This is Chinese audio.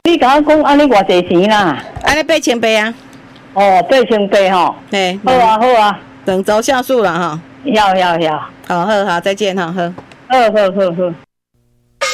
你甲我讲安尼偌济钱啦？ 安尼8000八啊。 哦，8000八吼。 嘿， 好啊好啊。 等周下数了哈。 要。 好，好，再见哈，好。 好。